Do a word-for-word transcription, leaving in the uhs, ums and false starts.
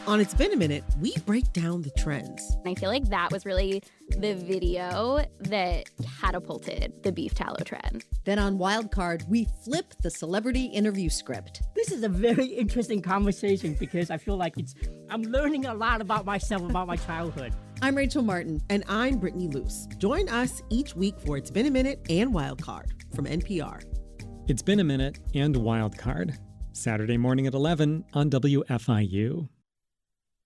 On It's Been a Minute, we break down the trends. I feel like that was really the video that catapulted the beef tallow trend. Then on Wildcard, we flip the celebrity interview script. This is a very interesting conversation because I feel like it's I'm learning a lot about myself, about my childhood. I'm Rachel Martin. And I'm Brittany Luce. Join us each week for It's Been a Minute and Wildcard from N P R. It's Been a Minute and Wildcard. Saturday morning at eleven on W F I U.